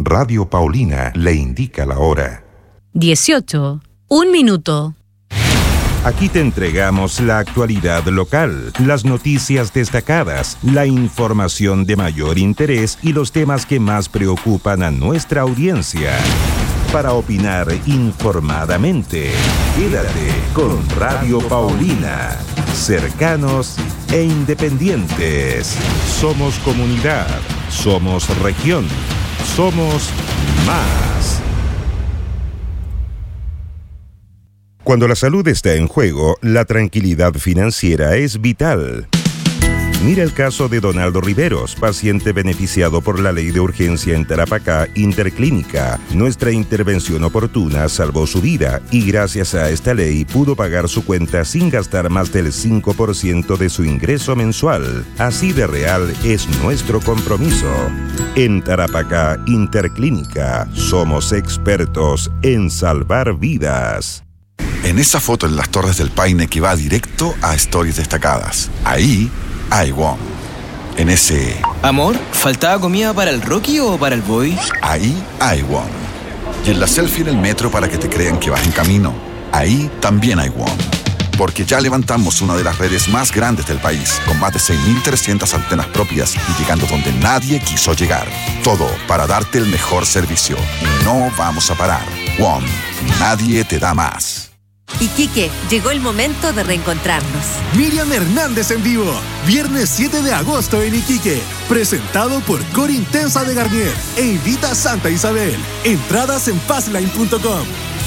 Radio Paulina le indica la hora. 18. 1 minuto. Aquí te entregamos la actualidad local, las noticias destacadas, la información de mayor interés y los temas que más preocupan a nuestra audiencia. Para opinar informadamente, quédate con Radio Paulina. Cercanos e independientes. Somos comunidad, somos región, somos más. Cuando la salud está en juego, la tranquilidad financiera es vital. Mira el caso de Donaldo Riveros, paciente beneficiado por la ley de urgencia en Tarapacá Interclínica. Nuestra intervención oportuna salvó su vida y gracias a esta ley pudo pagar su cuenta sin gastar más del 5% de su ingreso mensual. Así de real es nuestro compromiso. En Tarapacá Interclínica somos expertos en salvar vidas. En esa foto en las Torres del Paine que va directo a Stories Destacadas. Ahí hay WOM. En ese... Amor, ¿faltaba comida para el Rocky o para el Boy? Ahí hay WOM. Y en la selfie en el metro para que te crean que vas en camino. Ahí también hay WOM. Porque ya levantamos una de las redes más grandes del país, con más de 6.300 antenas propias y llegando donde nadie quiso llegar. Todo para darte el mejor servicio. Y no vamos a parar. WOM. Nadie te da más. Iquique, llegó el momento de reencontrarnos. Miriam Hernández en vivo, viernes 7 de agosto en Iquique, presentado por Cor Intensa de Garnier e invita a Santa Isabel. Entradas en Passline.com.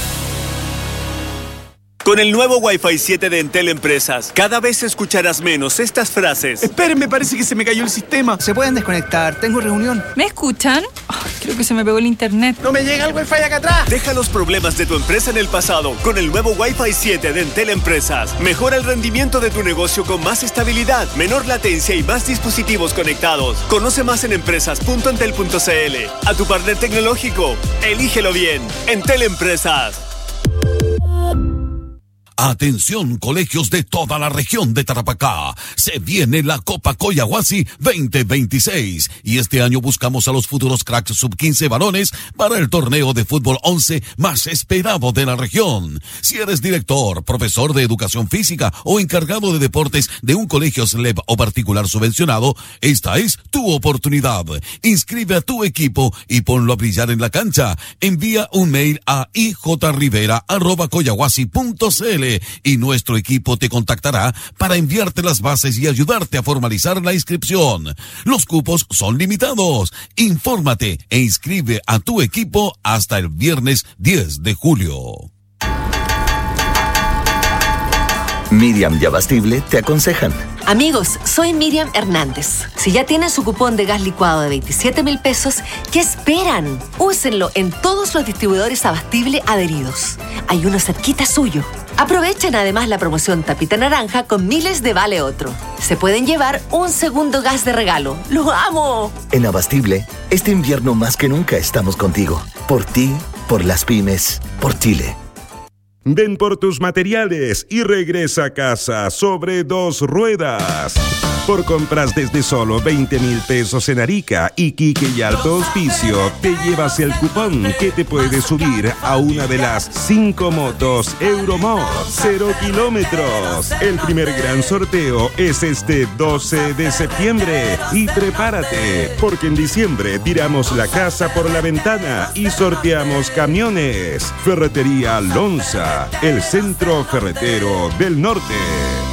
Con el nuevo Wi-Fi 7 de Entel Empresas, cada vez escucharás menos estas frases. Esperen, me parece que se me cayó el sistema. Se pueden desconectar, tengo reunión. ¿Me escuchan? Creo que se me pegó el internet. ¡No me llega el Wi-Fi acá atrás! Deja los problemas de tu empresa en el pasado con el nuevo Wi-Fi 7 de Entel Empresas. Mejora el rendimiento de tu negocio con más estabilidad, menor latencia y más dispositivos conectados. Conoce más en empresas.entel.cl. A tu partner tecnológico, elígelo bien. Entel Empresas. Atención, colegios de toda la región de Tarapacá. Se viene la Copa Coyahuasi 2026 y este año buscamos a los futuros cracks sub-15 varones para el torneo de fútbol 11 más esperado de la región. Si eres director, profesor de educación física o encargado de deportes de un colegio SLEP o particular subvencionado, esta es tu oportunidad. Inscribe a tu equipo y ponlo a brillar en la cancha. Envía un mail a ijrivera@coyahuasi.cl y nuestro equipo te contactará para enviarte las bases y ayudarte a formalizar la inscripción. Los cupos son limitados. Infórmate e inscribe a tu equipo hasta el viernes 10 de julio. Miriam y Abastible te aconsejan. Amigos, soy Miriam Hernández. Si ya tienen su cupón de gas licuado de 27,000 pesos, ¿qué esperan? Úsenlo en todos los distribuidores Abastible adheridos. Hay uno cerquita suyo. Aprovechen además la promoción Tapita Naranja con miles de vale otro. Se pueden llevar un segundo gas de regalo. ¡Lo amo! En Abastible, este invierno más que nunca estamos contigo. Por ti, por las pymes, por Chile. Ven por tus materiales y regresa a casa sobre 2 ruedas. Por compras desde solo 20,000 pesos en Arica, Iquique y Alto Hospicio, te llevas el cupón que te puede subir a una de las 5 motos Euromod 0 kilómetros. El primer gran sorteo es este 12 de septiembre. Y prepárate, porque en diciembre tiramos la casa por la ventana y sorteamos camiones. Ferretería Lonza, el centro ferretero del norte.